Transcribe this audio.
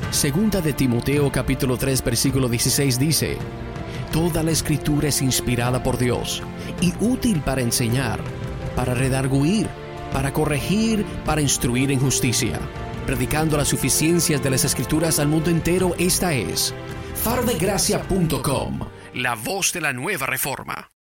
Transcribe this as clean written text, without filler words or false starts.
Segunda de Timoteo capítulo 3 versículo 16 dice: Toda la escritura es inspirada por Dios y útil para enseñar, para redarguir, para corregir, para instruir en justicia, predicando las suficiencias de las escrituras al mundo entero. Esta es farodegracia.com, la voz de la nueva reforma.